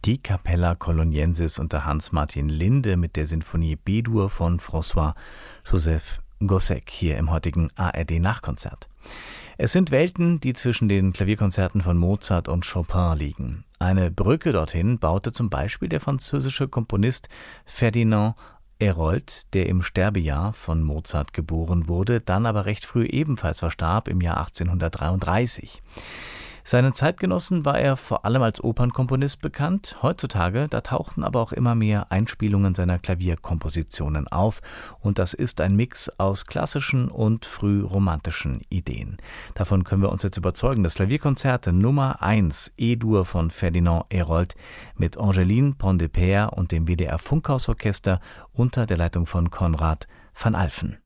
Die Capella Coloniensis unter Hans-Martin Linde mit der Sinfonie B-Dur von François-Joseph Gossec hier im heutigen ARD-Nachkonzert. Es sind Welten, die zwischen den Klavierkonzerten von Mozart und Chopin liegen. Eine Brücke dorthin baute zum Beispiel der französische Komponist Ferdinand Hérold, der im Sterbejahr von Mozart geboren wurde, dann aber recht früh ebenfalls verstarb im Jahr 1833. Seinen Zeitgenossen war er vor allem als Opernkomponist bekannt. Heutzutage, da tauchten aber auch immer mehr Einspielungen seiner Klavierkompositionen auf. Und das ist ein Mix aus klassischen und frühromantischen Ideen. Davon können wir uns jetzt überzeugen. Das Klavierkonzert Nummer 1 E-Dur von Ferdinand Hérold mit Angeline Pont-de-Père und dem WDR Funkhausorchester unter der Leitung von Konrad van Alphen.